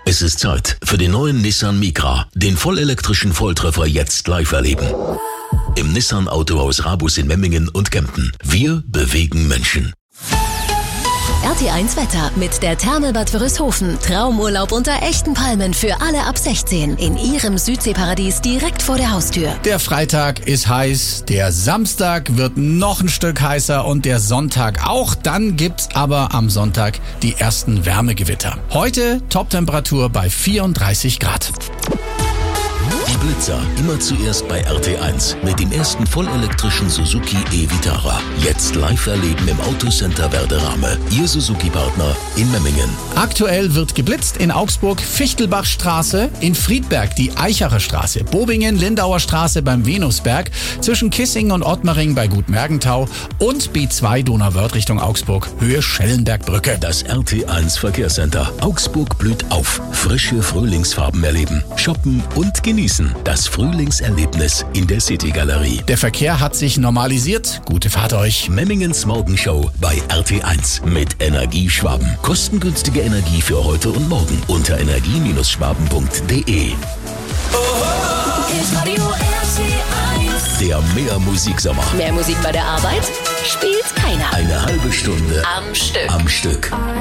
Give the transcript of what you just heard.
Es ist Zeit für den neuen Nissan Micra. Den vollelektrischen Volltreffer jetzt live erleben. Im Nissan Autohaus Rabus in Memmingen und Kempten. Wir bewegen Menschen. RT1 Wetter mit der Therme Bad Wörishofen. Traumurlaub unter echten Palmen für alle ab 16. In Ihrem Südseeparadies direkt vor der Haustür. Der Freitag ist heiß, der Samstag wird noch ein Stück heißer und der Sonntag auch. Dann gibt's aber am Sonntag die ersten Wärmegewitter. Heute Toptemperatur bei 34 Grad. Die Blitzer immer zuerst bei RT1 mit dem ersten vollelektrischen Suzuki e-Vitara. Jetzt live erleben im Autocenter Werderame. Ihr Suzuki-Partner in Memmingen. Aktuell wird geblitzt in Augsburg Fichtelbachstraße, in Friedberg die Eichacher Straße, Bobingen Lindauer Straße beim Venusberg, zwischen Kissingen und Ottmaring bei Gut Mergentau und B2 Donauwörth Richtung Augsburg, Höhe Schellenbergbrücke. Das RT1 Verkehrscenter. Augsburg blüht auf. Frische Frühlingsfarben erleben, shoppen und genießen. Das Frühlingserlebnis in der City-Galerie. Der Verkehr hat sich normalisiert. Gute Fahrt euch. Memmingens Morgenshow bei RT1 mit Energieschwaben. Kostengünstige Energie für heute und morgen unter energie-schwaben.de. Der Mehr Musiksommer. Mehr Musik bei der Arbeit? Spielt keiner. Eine halbe Stunde Am Stück. Am Stück.